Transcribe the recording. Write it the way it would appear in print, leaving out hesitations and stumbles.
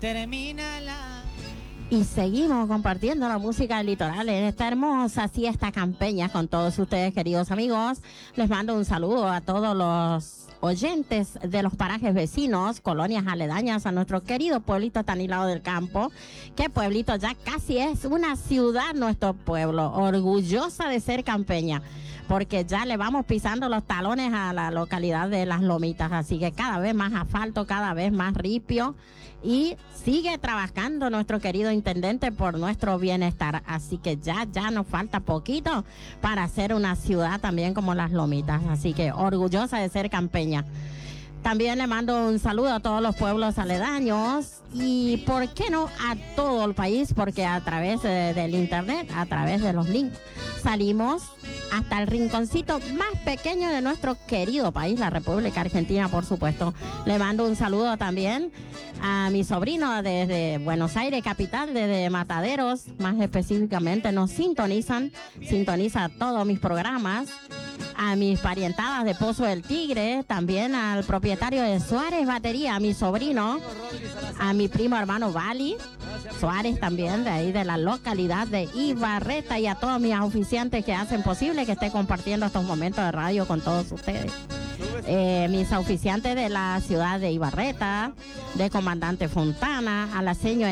Termina la... Y seguimos compartiendo la música del litoral en esta hermosa siesta campeña con todos ustedes, queridos amigos. Les mando un saludo a todos los oyentes de los parajes vecinos, colonias aledañas a nuestro querido pueblito Tanilao del Campo. Que pueblito ya casi es una ciudad nuestro pueblo, orgullosa de ser campeña, porque ya le vamos pisando los talones a la localidad de Las Lomitas, así que cada vez más asfalto, cada vez más ripio, y sigue trabajando nuestro querido intendente por nuestro bienestar, así que ya nos falta poquito para ser una ciudad también como Las Lomitas, así que orgullosa de ser campeña. También le mando un saludo a todos los pueblos aledaños y, ¿por qué no?, a todo el país, porque a través del internet, a través de los links, salimos hasta el rinconcito más pequeño de nuestro querido país, la República Argentina, por supuesto. Le mando un saludo también a mi sobrino desde Buenos Aires, capital, desde Mataderos, más específicamente, nos sintoniza todos mis programas. A mis parientadas de Pozo del Tigre, también al propietario de Suárez Batería, a mi sobrino, a mi primo hermano Vali Suárez también, de ahí de la localidad de Ibarreta, y a todos mis oficiantes que hacen posible que esté compartiendo estos momentos de radio con todos ustedes. Mis oficiantes de la ciudad de Ibarreta, de Comandante Fontana, a la señora